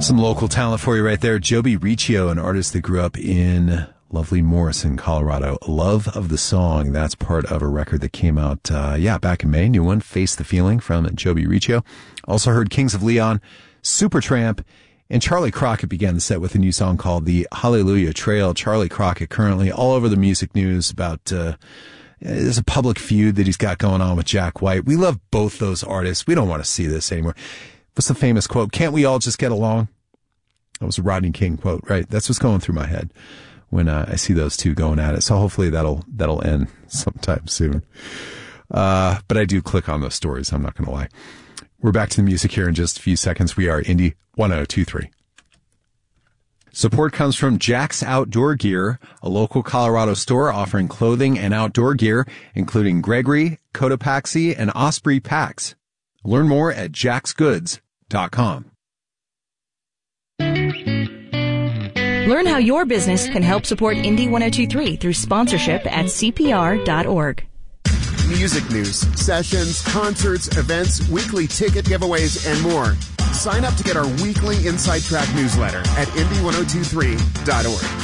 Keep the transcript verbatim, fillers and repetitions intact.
Some local talent for you right there. Joby Riccio, an artist that grew up in lovely Morrison, Colorado. Love of the Song. That's part of a record that came out, uh, yeah, back in May. New one, Face the Feeling from Joby Riccio. Also heard Kings of Leon, Supertramp, and Charlie Crockett began the set with a new song called The Hallelujah Trail. Charlie Crockett currently all over the music news about, uh, there's a public feud that he's got going on with Jack White. We love both those artists. We don't want to see this anymore. What's the famous quote? Can't we all just get along? That was a Rodney King quote, right? That's what's going through my head when uh, I see those two going at it. So hopefully that'll that'll end sometime soon. Uh, but I do click on those stories. I'm not going to lie. We're back to the music here in just a few seconds. We are Indie one oh two three. Support comes from Jack's Outdoor Gear, a local Colorado store offering clothing and outdoor gear, including Gregory, Cotopaxi, and Osprey packs. Learn more at jacks goods dot com. Learn how your business can help support Indie one oh two three through sponsorship at C P R dot org. Music news, sessions, concerts, events, weekly ticket giveaways, and more. Sign up to get our weekly Inside Track newsletter at indie one oh two three dot org.